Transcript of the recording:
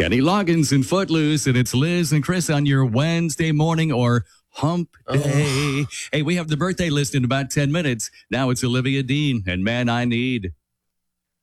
Kenny Loggins in Footloose, and it's Liz and Chris on your Wednesday morning or hump day. Hey, we have the birthday list in about 10 minutes. Now it's Olivia Dean and Man I Need.